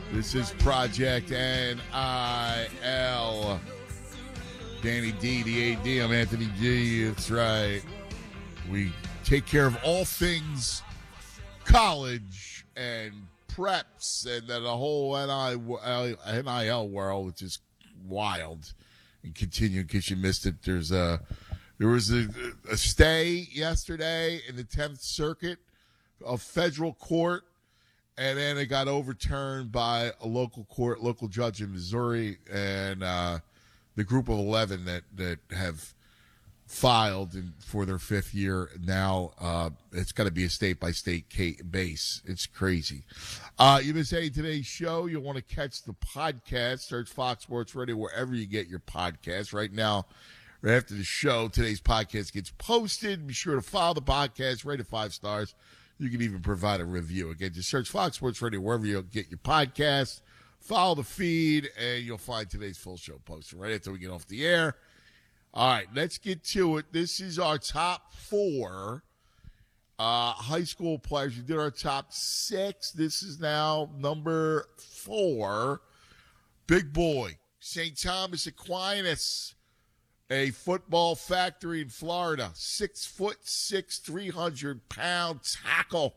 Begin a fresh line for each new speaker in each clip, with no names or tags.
This is Project NIL. Danny D, the AD. I'm Anthony G. That's right. We take care of all things college and preps and then the whole NIL world, which is wild. And continue in case you missed it. There was a stay yesterday in the 10th Circuit of federal court, and then it got overturned by a local judge in Missouri, and the group of 11 that have filed for their fifth year now. It's got to be a state-by-state base. It's crazy. You missed any today's show, you'll want to catch the podcast. Search Fox Sports Radio wherever you get your podcasts. Right now, right after the show, today's podcast gets posted. Be sure to follow the podcast, rate it 5 stars. You can even provide a review. Again, just search Fox Sports Radio wherever you get your podcast. Follow the feed, and you'll find today's full show posted right after we get off the air. All right, let's get to it. This is our top 4 high school players. We did our top 6. This is now number 4. Big boy, St. Thomas Aquinas, a football factory in Florida. 6'6", 300-pound tackle.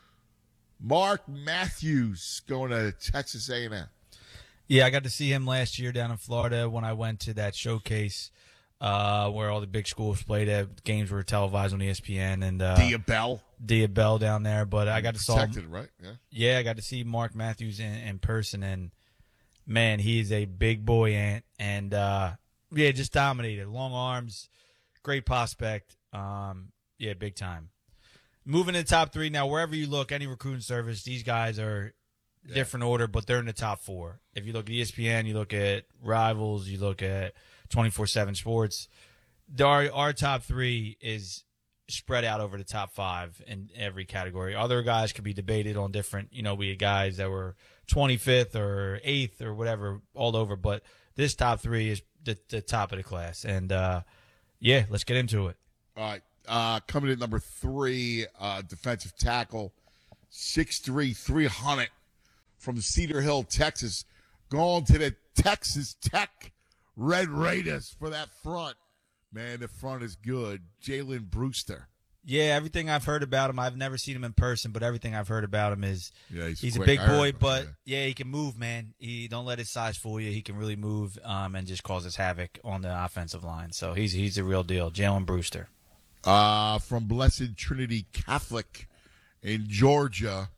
Mark Matthews going to Texas A&M.
Yeah, I got to see him last year down in Florida when I went to that showcase where all the big schools played at. Games were televised on ESPN and Diabell down there. But I got to saw him,
right?
Yeah, I got to see Mark Matthews in person, and man, he's a big boy and just dominated. Long arms, great prospect. Big time. Moving to the top 3 now. Wherever you look, any recruiting service, these guys are different order, but they're in the top 4. If you look at ESPN, you look at Rivals, you look at 24/7 Sports. Our top 3 is spread out over the top 5 in every category. Other guys could be debated on different. We had guys that were 25th or 8th or whatever all over, but this top 3 is the top of the class. And let's get into it.
All right. Coming in number 3, defensive tackle, 6'3", 300 from Cedar Hill, Texas. Going to the Texas Tech Red Raiders for that front. Man, the front is good. Jalen Brewster.
Yeah, everything I've heard about him, I've never seen him in person, but everything I've heard about him is he's a big boy, but he can move, man. He don't let his size fool you. He can really move and just causes havoc on the offensive line. So he's a real deal. Jalen Brewster.
From Blessed Trinity Catholic in Georgia.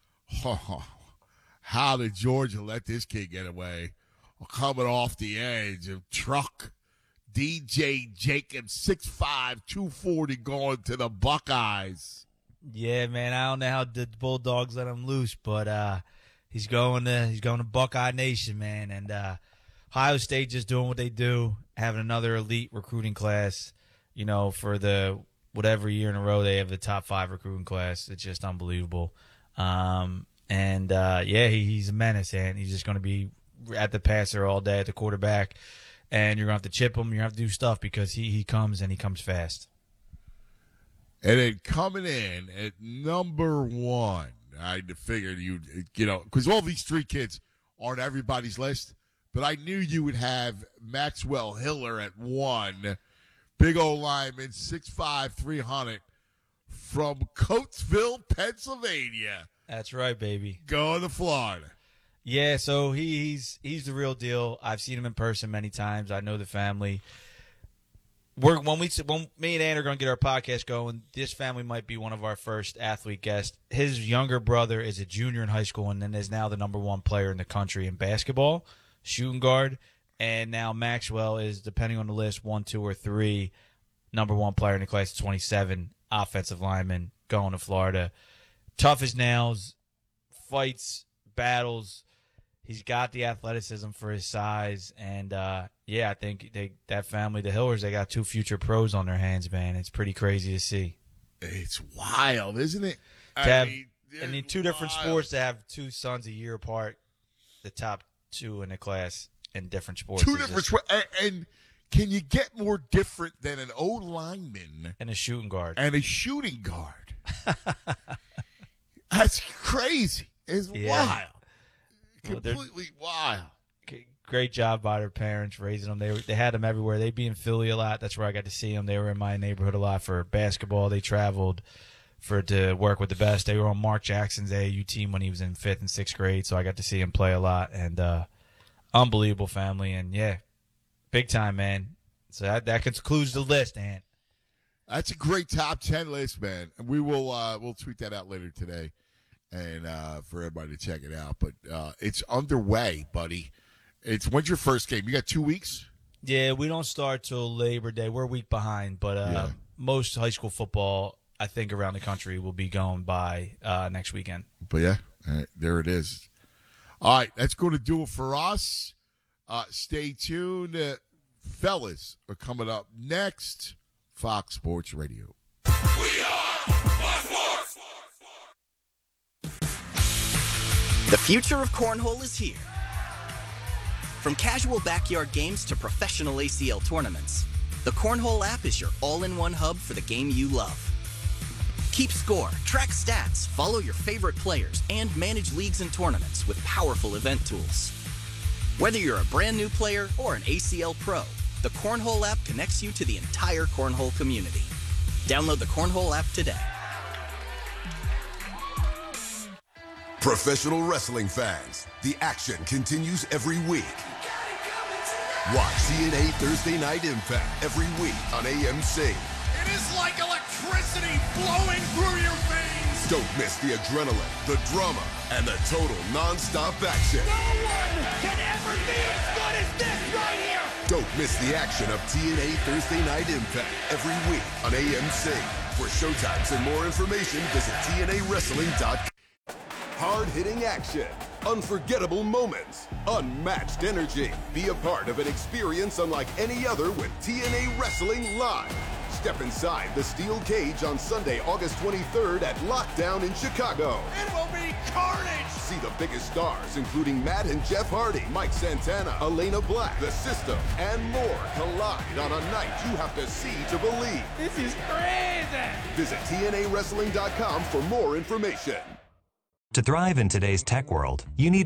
How did Georgia let this kid get away? Coming off the edge of truck. DJ Jacobs, 6'5", 240, going to the Buckeyes.
Yeah, man, I don't know how the Bulldogs let him loose, but he's going to Buckeye Nation, man. And Ohio State just doing what they do, having another elite recruiting class. For the whatever year in a row they have the top 5 recruiting class. It's just unbelievable. He's a menace, and he's just going to be at the passer all day at the quarterback. And you're going to have to chip him. You're going to have to do stuff because he comes and he comes fast.
And then coming in at number 1, I figured because all these 3 kids aren't everybody's list, but I knew you would have Maxwell Hiller at 1. Big old lineman, 6'5", 300, from Coatesville, Pennsylvania.
That's right, baby. Going
to Florida.
Yeah, so he's the real deal. I've seen him in person many times. I know the family. When me and Ann are going to get our podcast going, this family might be one of our first athlete guests. His younger brother is a junior in high school and then is now the number 1 player in the country in basketball, shooting guard. And now Maxwell is, depending on the list, 1, 2, or 3, number 1 player in the class of 27, offensive lineman, going to Florida. Tough as nails, fights, battles. He's got the athleticism for his size. And, I think that family, the Hillers, they got 2 future pros on their hands, man. It's pretty crazy to see.
It's wild, isn't it?
In 2 different sports, to have 2 sons a year apart, the top 2 in the class. In different sports.
2 different sports. And can you get more different than an O-lineman?
And a shooting guard.
That's crazy. It's wild. completely wild.
Great job by their parents raising them. They had them everywhere. They'd be in Philly a lot. That's where I got to see them. They were in my neighborhood a lot for basketball. They traveled to work with the best. They were on Mark Jackson's AAU team when he was in 5th and 6th grade, so I got to see him play a lot. And unbelievable family. And, yeah, big time, man. So that concludes the list, Ant.
That's a great top 10 list, man. And we will we'll tweet that out later today and for everybody to check it out. But it's underway, buddy. When's your first game? You got 2 weeks?
Yeah, we don't start till Labor Day. We're a week behind, but most high school football, I think, around the country will be going by next weekend.
But, yeah, there it is. All right, that's going to do it for us. Stay tuned. Fellas are coming up next. Fox Sports Radio.
We are Fox Sports.
The future of cornhole is here. From casual backyard games to professional ACL tournaments, the Cornhole app is your all-in-one hub for the game you love. Keep score, track stats, follow your favorite players, and manage leagues and tournaments with powerful event tools. Whether you're a brand new player or an ACL pro, the Cornhole app connects you to the entire cornhole community. Download the Cornhole app today.
Professional wrestling fans, the action continues every week. Watch TNA Thursday Night Impact every week on AMC.
It is like electricity flowing through your veins.
Don't miss the adrenaline, the drama, and the total non-stop action.
No one can ever be as good as this right here.
Don't miss the action of TNA Thursday Night Impact every week on AMC. For showtimes and more information, visit TNAWrestling.com. Hard-hitting action, unforgettable moments, unmatched energy. Be a part of an experience unlike any other with TNA Wrestling Live. Step inside the steel cage on Sunday, August 23rd at Lockdown in Chicago.
It will be carnage.
See the biggest stars, including Matt and Jeff Hardy, Mike Santana, Elena Black, The System, and more collide on a night you have to see to believe.
This is crazy.
Visit TNAWrestling.com for more information.
To thrive in today's tech world, you need